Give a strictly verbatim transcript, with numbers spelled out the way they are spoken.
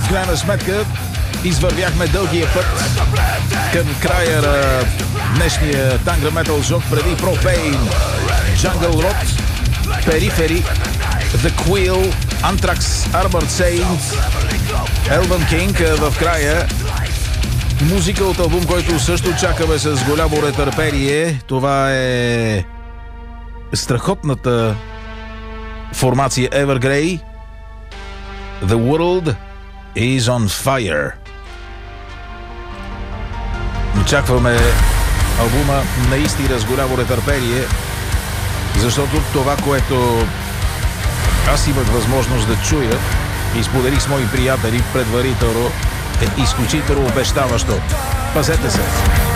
В крайна сметка извървяхме дългия път към края на днешния Tangra Metal Show. Преди Propane, Jungle Rot, Periphery, The Quill, Anthrax, Armored Saint, Elven King. В края музика от албум, който също чакаме с голямо нетърпение. Това е страхотната формация Evergrey. The World is on Fire. Очакваме албума наистина с голямо нетърпение, защото това, което аз имах възможност да чуя и споделих с мои приятели предварително, е изключително обещаващо. Пазете се!